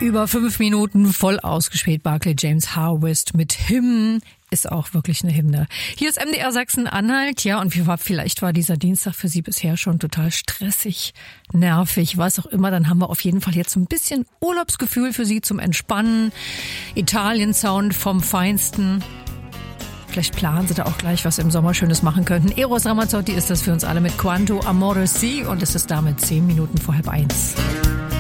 Über 5 Minuten voll ausgespielt. Barclay James Harvest mit Hymn ist auch wirklich eine Hymne. Hier ist MDR Sachsen-Anhalt. Ja, und vielleicht war dieser Dienstag für Sie bisher schon total stressig, nervig, was auch immer. Dann haben wir auf jeden Fall jetzt so ein bisschen Urlaubsgefühl für Sie zum Entspannen. Italien-Sound vom Feinsten. Vielleicht planen Sie da auch gleich, was im Sommer Schönes machen könnten. Eros Ramazzotti ist das für uns alle mit Quanto Amore Si und es ist damit 10 Minuten vor 12:30.